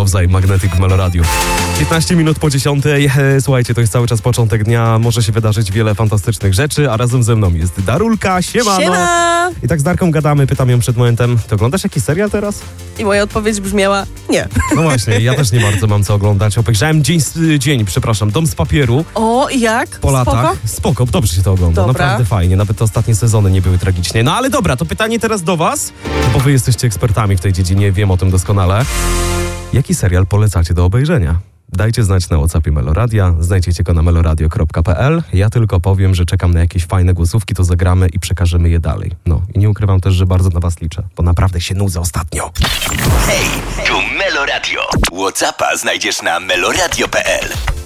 Love Magnetic w Meloradiu. 15 minut po 10. Słuchajcie, to jest cały czas początek dnia. Może się wydarzyć wiele fantastycznych rzeczy, a razem ze mną jest Darulka. Siemano! Siema! I tak z Darką gadamy, pytam ją przed momentem, ty oglądasz jakiś serial teraz? I moja odpowiedź brzmiała nie. No właśnie, ja też nie bardzo mam co oglądać. Obejrzałem Dom z papieru. O, i jak? Po latach. Spoko, dobrze się to ogląda. Dobra. Naprawdę fajnie. Nawet te ostatnie sezony nie były tragiczne. No ale dobra, to pytanie teraz do was, bo wy jesteście ekspertami w tej dziedzinie, wiem o tym doskonale. Jaki serial polecacie do obejrzenia? Dajcie znać na WhatsAppie Meloradia, znajdziecie go na meloradio.pl. Ja tylko powiem, że czekam na jakieś fajne głosówki, to zagramy i przekażemy je dalej. No i nie ukrywam też, że bardzo na was liczę, bo naprawdę się nudzę ostatnio. Hej, tu Meloradio. WhatsAppa znajdziesz na meloradio.pl.